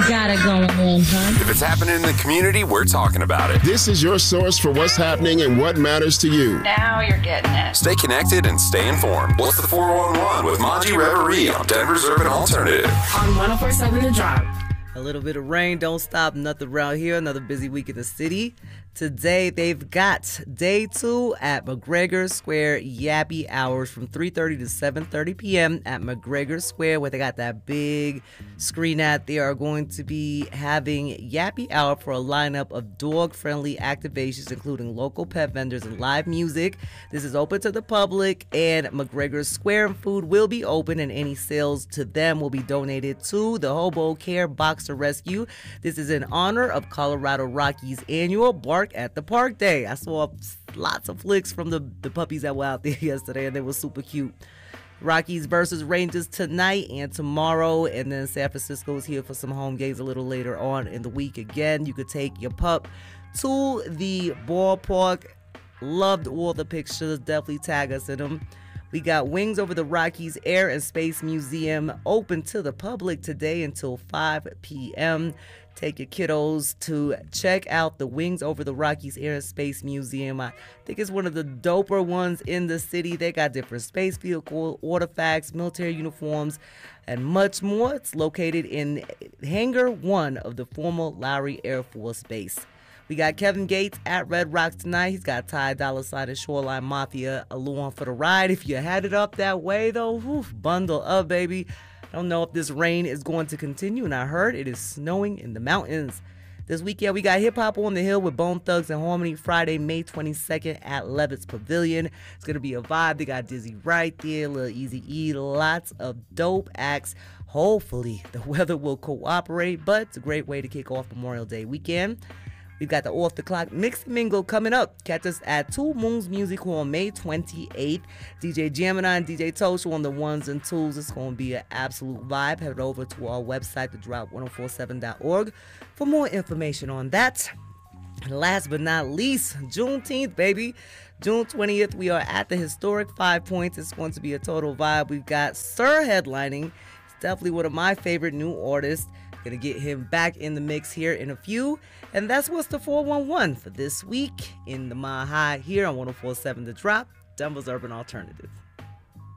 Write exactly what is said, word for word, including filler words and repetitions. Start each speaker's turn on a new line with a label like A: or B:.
A: got it going on, huh?
B: If it's happening in the community, we're talking about it.
C: This is your source for what's happening and what matters to you.
D: Now you're getting it.
B: Stay connected and stay informed. What's the four one one with Monty Reverie on Denver's Urban Alternative?
E: On one oh four point seven The Drop.
F: A little bit of rain, don't stop nothing around here. Another busy week in the city. Today, they've got day two at McGregor Square Yappy Hours from three thirty to seven thirty p.m. at McGregor Square, where they got that big screen at. They are going to be having Yappy Hour for a lineup of dog-friendly activations, including local pet vendors and live music. This is open to the public, and McGregor Square food will be open, and any sales to them will be donated to the Hobo Care Boxer Rescue. This is in honor of Colorado Rockies' annual Bark at the Park Day. I saw lots of flicks from the, the puppies that were out there yesterday, and they were super cute. Rockies versus Rangers tonight and tomorrow, and then San Francisco is here for some home games a little later on in the week. Again, you could take your pup to the ballpark. Loved all the pictures. Definitely tag us in them. We got Wings Over the Rockies Air and Space Museum open to the public today until five p.m. Take your kiddos to check out the Wings Over the Rockies Air and Space Museum. I think it's one of the doper ones in the city. They got different space vehicle artifacts, military uniforms, and much more. It's located in Hangar one of the former Lowry Air Force Base. We got Kevin Gates at Red Rocks tonight. He's got Ty Dolla $ign and Shoreline Mafia along for the ride. If you headed up that way, though, whew, bundle up, baby. I don't know if this rain is going to continue, and I heard it is snowing in the mountains. This weekend, we got Hip Hop on the Hill with Bone Thugs and Harmony Friday, May twenty-second at Levitt's Pavilion. It's going to be a vibe. They got Dizzy right there, Lil Eazy-E, lots of dope acts. Hopefully, the weather will cooperate, but it's a great way to kick off Memorial Day weekend. We've got the Off the Clock Mix and Mingle coming up. Catch us at Two Moons Music Hall on May twenty-eighth. D J Gemini and D J Tosha on the ones and twos. It's going to be an absolute vibe. Head over to our website, the drop ten forty-seven dot org, for more information on that. And last but not least, Juneteenth, baby. June twentieth, we are at the historic Five Points. It's going to be a total vibe. We've got Sir headlining. It's definitely one of my favorite new artists. Gonna get him back in the mix here in a few. And that's what's the four one one for this week in the Mile High here on ten forty-seven The Drop, Denver's Urban Alternative.